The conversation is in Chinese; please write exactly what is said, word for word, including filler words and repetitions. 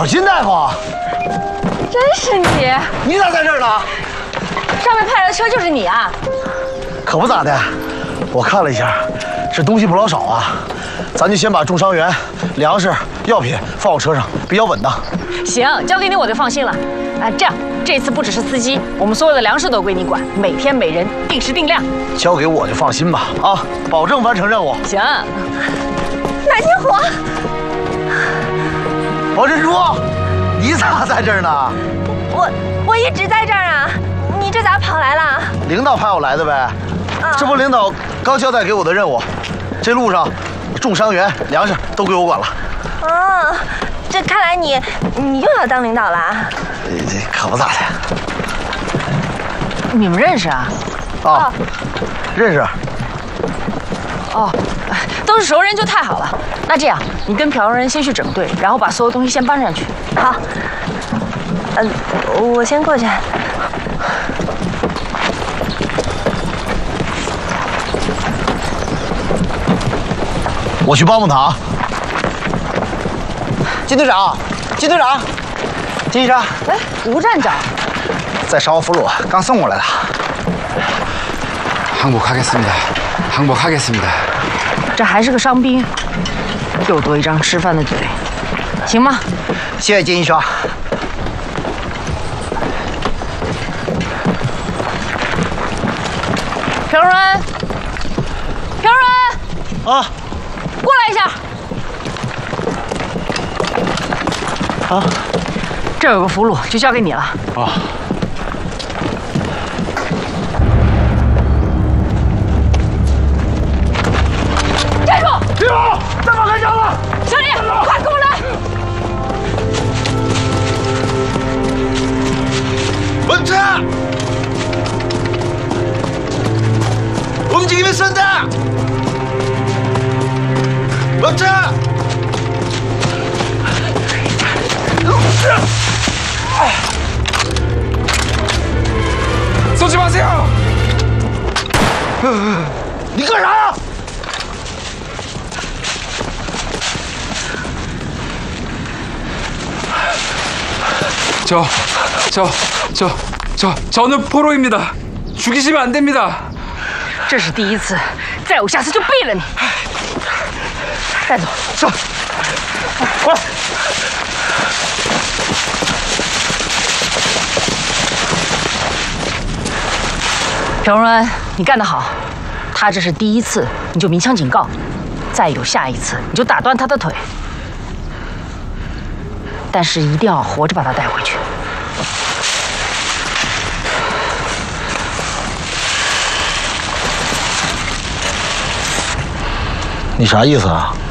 小金大夫， 真是你！ 你咋在这儿呢？ 上面派来的车就是你啊？ 可不咋的，我看了一下，这东西不老少啊，咱就先把重伤员、粮食、药品放我车上，比较稳当。 行，交给你我就放心了。啊，这样这次不只是司机，我们所有的粮食都归你管，每天每人定时定量。 交给我就放心吧，啊，保证完成任务。 行。 南星火， 王珍珠，你咋在这儿呢？ 我我一直在这儿啊，你这咋跑来了？ 领导派我来的呗。 啊、 这不领导刚交代给我的任务，这路上重伤员、粮食都归我管了。 哦，这看来你你又要当领导了啊？ 这可不咋的。 你们认识啊？ 啊，哦、认识。 哦，都是熟人就太好了。那这样，你跟朴仁先去整队，然后把所有东西先搬上去。 好。嗯、呃，我先过去。 我去帮帮他。金队长，金队长，金医生。 哎，吴站长， 在沙沃俘虏，刚送过来的。 항복하겠습니다. 항복하겠습니다. 这还是个伤兵，又多一张吃饭的嘴，行吗？ 谢谢金医生。 朴仁，朴仁， 啊， 过来一下。 啊， 这有个俘虏，就交给你了。 啊。 站住！ 别跑！再往开枪了！ 小李，快跟我来！ 멈춰! 움직이면 쏜다! 멈춰! 쏘지 마세요! 你干啥呀？ 저, 저, 저, 저, 저는 포로입니다. 죽이시면 안 됩니다. 这是第一次，再有下次就毙了你。带走。 走，快！ 朴荣安，你干得好。他这是第一次，你就鸣枪警告；再有下一次，你就打断他的腿。但是一定要活着把他带回去。 你啥意思啊？